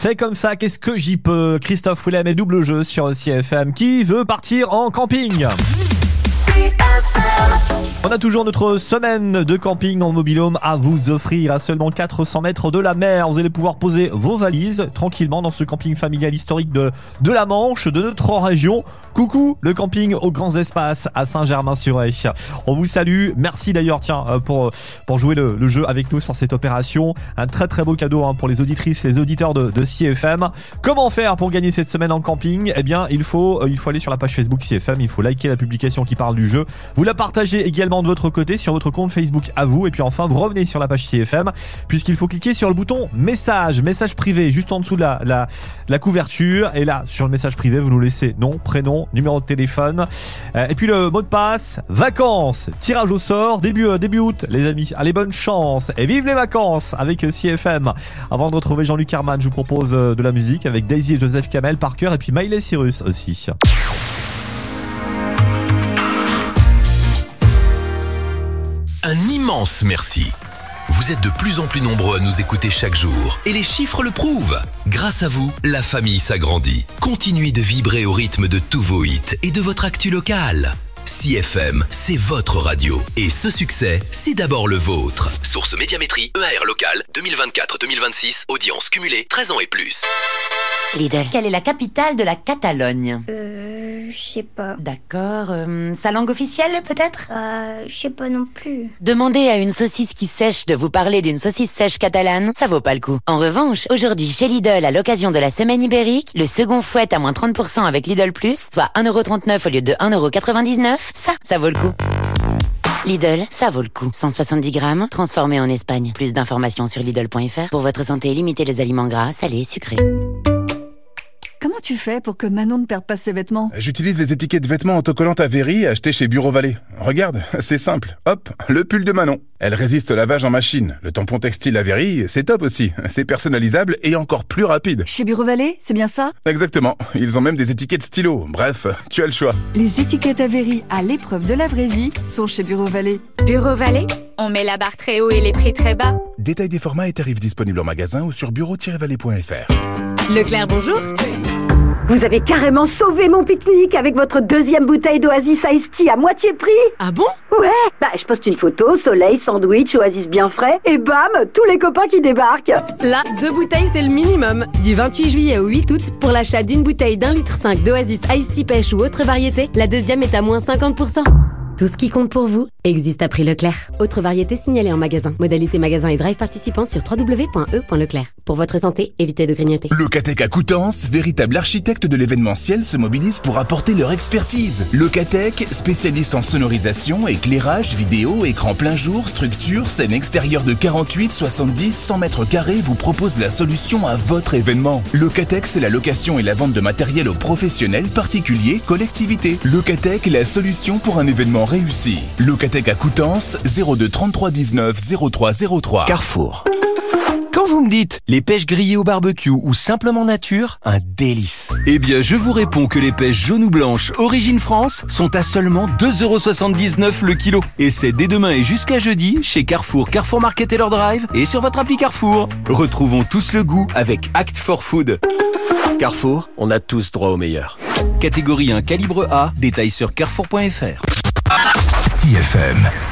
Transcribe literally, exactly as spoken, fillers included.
C'est comme ça, qu'est-ce que j'y peux? Christophe Willem et double jeu sur C F M. Qui veut partir en camping? On a toujours notre semaine de camping en mobil-home à vous offrir à seulement quatre cents mètres de la mer. Vous allez pouvoir poser vos valises tranquillement dans ce camping familial historique de, de la Manche, de notre région. Coucou le camping aux grands espaces à Saint-Germain-sur-Aix. On vous salue. Merci d'ailleurs tiens pour, pour jouer le, le jeu avec nous sur cette opération. Un très très beau cadeau hein, pour les auditrices, les auditeurs de, de C F M. Comment faire pour gagner cette semaine en camping? Eh bien il faut, il faut aller sur la page Facebook C F M. Il faut liker la publication qui parle du jeu. Vous la partagez également de votre côté sur votre compte Facebook à vous, et puis enfin vous revenez sur la page C F M puisqu'il faut cliquer sur le bouton message, message privé juste en dessous de la, la, la couverture, et là sur le message privé vous nous laissez nom, prénom, numéro de téléphone euh, et puis le mot de passe vacances, tirage au sort début, euh, début août les amis. Allez, bonne chance et vive les vacances avec C F M. Avant de retrouver Jean-Luc Herman, je vous propose de la musique avec Daisy et Joseph Kamel, Parker et puis Miley Cyrus aussi. Un immense merci. Vous êtes de plus en plus nombreux à nous écouter chaque jour et les chiffres le prouvent. Grâce à vous, la famille s'agrandit. Continuez de vibrer au rythme de tous vos hits et de votre actu locale. C F M, c'est votre radio. Et ce succès, c'est d'abord le vôtre. Source Médiamétrie, E A R local, deux mille vingt-quatre deux mille vingt-six, audience cumulée, treize ans et plus. Lidl, quelle est la capitale de la Catalogne? Euh, je sais pas. D'accord, euh, sa langue officielle peut-être? Euh, je sais pas non plus. Demandez à une saucisse qui sèche de vous parler d'une saucisse sèche catalane, ça vaut pas le coup. En revanche, aujourd'hui chez Lidl, à l'occasion de la semaine ibérique, le second fouet à moins trente pour cent avec Lidl Plus, soit un euro trente-neuf au lieu de un euro quatre-vingt-dix-neuf, ça, ça vaut le coup. Lidl, ça vaut le coup. cent soixante-dix grammes, transformé en Espagne. Plus d'informations sur Lidl point F R. Pour votre santé, limitez les aliments gras, salés et sucrés. Comment tu fais pour que Manon ne perde pas ses vêtements? J'utilise les étiquettes vêtements autocollantes Avery achetées chez Bureau Vallée. Regarde, c'est simple. Hop, le pull de Manon. Elle résiste au lavage en machine. Le tampon textile Avery, c'est top aussi. C'est personnalisable et encore plus rapide. Chez Bureau Vallée, c'est bien ça? Exactement. Ils ont même des étiquettes stylo. Bref, tu as le choix. Les étiquettes Avery à l'épreuve de la vraie vie sont chez Bureau Vallée. Bureau Vallée, on met la barre très haut et les prix très bas. Détail des formats et tarifs disponibles en magasin ou sur bureau tiret vallée point F R. Leclerc, bonjour. Vous avez carrément sauvé mon pique-nique avec votre deuxième bouteille d'Oasis Ice Tea à moitié prix. Ah bon? Ouais, bah je poste une photo, soleil, sandwich, Oasis bien frais, et bam, tous les copains qui débarquent. Là, deux bouteilles c'est le minimum. Du vingt-huit juillet au huit août, pour l'achat d'une bouteille d'un litre cinq d'Oasis Ice Tea pêche ou autre variété, la deuxième est à moins cinquante pour cent. Tout ce qui compte pour vous existe à prix Leclerc. Autre variété signalée en magasin. Modalité magasin et drive participant sur w w w point e point leclerc. Pour votre santé, évitez de grignoter. Locatec à Coutances, véritable architecte de l'événementiel, se mobilise pour apporter leur expertise. Locatec, spécialiste en sonorisation, éclairage, vidéo, écran plein jour, structure, scène extérieure de quarante-huit, soixante-dix, cent mètres carrés, vous propose la solution à votre événement. Locatec, c'est la location et la vente de matériel aux professionnels, particuliers, collectivités. Locatec, la solution pour un événement réussi. Locatec à Coutances, zéro deux trente-trois dix-neuf zéro trois zéro trois. Carrefour. Quand vous me dites les pêches grillées au barbecue ou simplement nature, un délice. Eh bien, je vous réponds que les pêches jaunes ou blanches Origine France sont à seulement deux euros soixante-dix-neuf le kilo. Et c'est dès demain et jusqu'à jeudi chez Carrefour, Carrefour Market et leur drive et sur votre appli Carrefour. Retrouvons tous le goût avec Act for Food. Carrefour, on a tous droit au meilleur. Catégorie un calibre A, détail sur carrefour point F R. C F M.